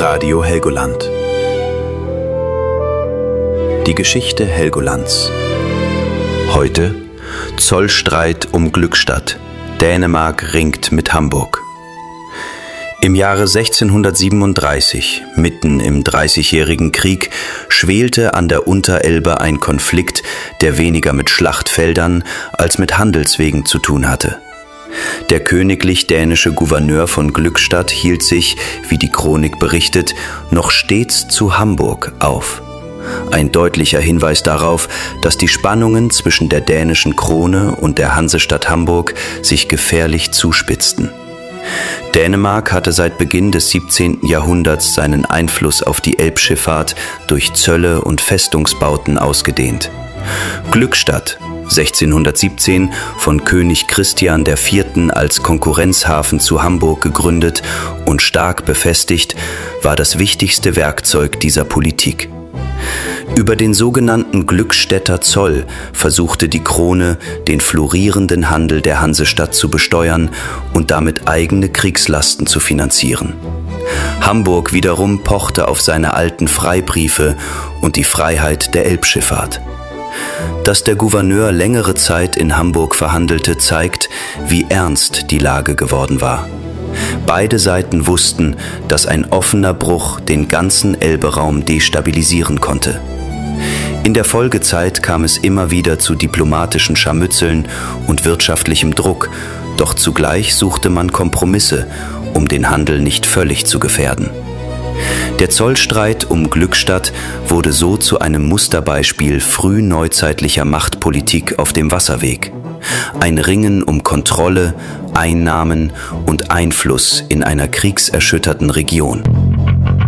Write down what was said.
Radio Helgoland. Die Geschichte Helgolands. Heute Zollstreit um Glückstadt. Dänemark ringt mit Hamburg. Im Jahre 1637, mitten im Dreißigjährigen Krieg, schwelte an der Unterelbe ein Konflikt, der weniger mit Schlachtfeldern als mit Handelswegen zu tun hatte. Der königlich-dänische Gouverneur von Glückstadt hielt sich, wie die Chronik berichtet, noch stets zu Hamburg auf. Ein deutlicher Hinweis darauf, dass die Spannungen zwischen der dänischen Krone und der Hansestadt Hamburg sich gefährlich zuspitzten. Dänemark hatte seit Beginn des 17. Jahrhunderts seinen Einfluss auf die Elbschifffahrt durch Zölle und Festungsbauten ausgedehnt. Glückstadt, 1617 von König Christian IV. Als Konkurrenzhafen zu Hamburg gegründet und stark befestigt, war das wichtigste Werkzeug dieser Politik. Über den sogenannten Glückstädter Zoll versuchte die Krone, den florierenden Handel der Hansestadt zu besteuern und damit eigene Kriegslasten zu finanzieren. Hamburg wiederum pochte auf seine alten Freibriefe und die Freiheit der Elbschifffahrt. Dass der Gouverneur längere Zeit in Hamburg verhandelte, zeigt, wie ernst die Lage geworden war. Beide Seiten wussten, dass ein offener Bruch den ganzen Elberaum destabilisieren konnte. In der Folgezeit kam es immer wieder zu diplomatischen Scharmützeln und wirtschaftlichem Druck, doch zugleich suchte man Kompromisse, um den Handel nicht völlig zu gefährden. Der Zollstreit um Glückstadt wurde so zu einem Musterbeispiel frühneuzeitlicher Machtpolitik auf dem Wasserweg. Ein Ringen um Kontrolle, Einnahmen und Einfluss in einer kriegserschütterten Region.